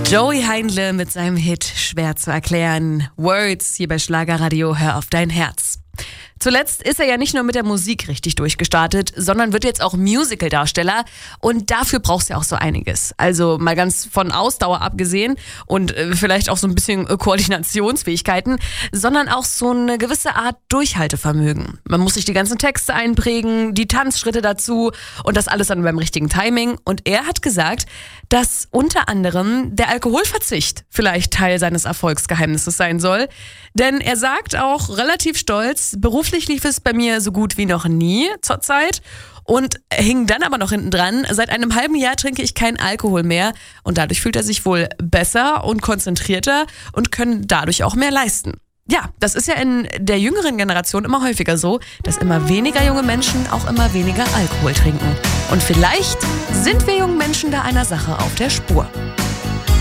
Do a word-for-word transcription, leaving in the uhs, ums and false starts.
Joey Heindle mit seinem Hit Schwer zu erklären. Words hier bei Schlagerradio, hör auf dein Herz. Zuletzt ist er ja nicht nur mit der Musik richtig durchgestartet, sondern wird jetzt auch Musical-Darsteller und dafür brauchst du ja auch so einiges. Also mal ganz von Ausdauer abgesehen und äh, vielleicht auch so ein bisschen äh, Koordinationsfähigkeiten, sondern auch so eine gewisse Art Durchhaltevermögen. Man muss sich die ganzen Texte einprägen, die Tanzschritte dazu und das alles dann beim richtigen Timing. Und er hat gesagt, dass unter anderem der Alkoholverzicht vielleicht Teil seines Erfolgsgeheimnisses sein soll. Denn er sagt auch relativ stolz, beruflich lief es bei mir so gut wie noch nie zurzeit und hing dann aber noch hinten dran. Seit einem halben Jahr trinke ich keinen Alkohol mehr und dadurch fühlt er sich wohl besser und konzentrierter und können dadurch auch mehr leisten. Ja, das ist ja in der jüngeren Generation immer häufiger so, dass immer weniger junge Menschen auch immer weniger Alkohol trinken. Und vielleicht sind wir jungen Menschen da einer Sache auf der Spur.